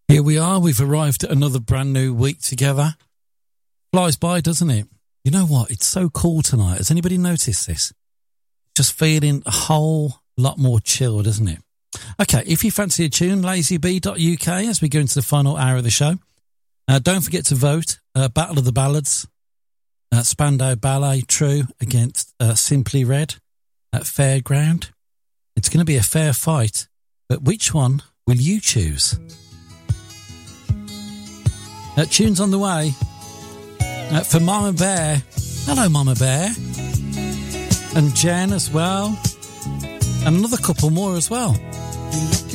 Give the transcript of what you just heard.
Here we are. We've arrived at another brand new week together. Flies by, doesn't it? You know what? It's so cool tonight. Has anybody noticed this? Just feeling a whole lot more chilled, isn't it? Okay, if you fancy a tune, lazybee.uk as we go into the final hour of the show. Don't forget to vote. Battle of the Ballads. Spandau Ballet, True, against Simply Red at Fairground. It's going to be a fair fight, but which one will you choose? Tunes on the way for Mama Bear. Hello, Mama Bear. And Jen as well. And another couple more as well.